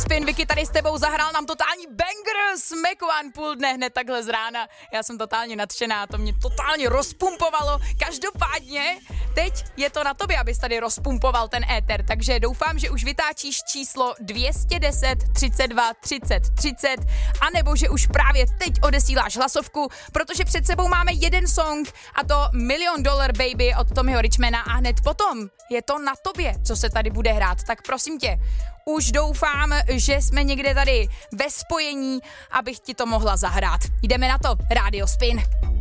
Spin, Vicky tady s tebou zahrál nám totální banger, Smack One půl dne hned takhle z rána. Já jsem totálně nadšená, to mě totálně rozpumpovalo. Každopádně teď je to na tobě, abys tady rozpumpoval ten éter, takže doufám, že už vytáčíš číslo 210 32 30 30, anebo že už právě teď odesíláš hlasovku, protože před sebou máme jeden song a to $1 Million Baby od Tommyho Richmana a hned potom je to na tobě, co se tady bude hrát. Tak prosím tě, už doufám, že jsme někde tady ve spojení, abych ti to mohla zahrát. Jdeme na to, Rádio Spin.